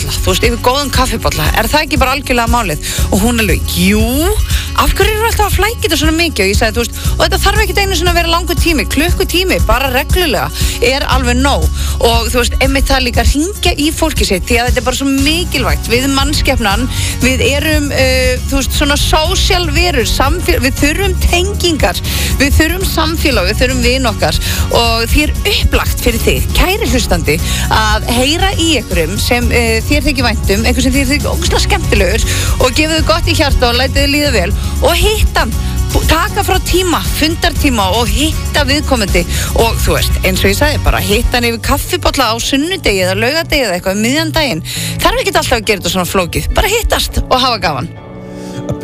kaffibolla, þú veist, yfir góðan kaffibolla, það ekki bara algjörlega málið? Og hún alveg, jú, af hverju eru alltaf að flækja þetta svona mikið? Og ég sagði, þú veist, og þetta þarf ekki einu svona að vera langur tími, klukkutími, bara reglulega, alveg nóg. Og þú veist, einmitt það líka hringja í fólki sitt, því að þetta bara svo mikilvægt. Við mannskepnan, við erum, þú veist, svona social verur, við þurfum tengingar, við þurfum samfélag, við þurfum vin okkar og því upplagt fyrir þig, kæri hlustandi, að heyra í einhverjum sem þér þykir væntum, einhver sem þér þykir ógeðslega skemmtilegur og gefið þau gott í hjarta og lætið þau líða vel og hitta hann. Taka frá tíma, fundartíma og hitta viðkomandi og þú veist, eins og ég sagði bara, hitta hann yfir kaffibolla á sunnudegi eða laugardegi eða eitthvað miðjan daginn. Þarf ekki alltaf að gera þetta svona flókið, bara hittast og hafa gaman.